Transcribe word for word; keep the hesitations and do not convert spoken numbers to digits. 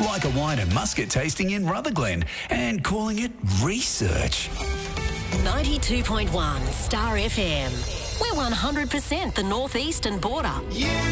like a wine and muscat tasting in Rutherglen and calling it research. ninety-two point one Star F M. We're one hundred percent the northeastern border. You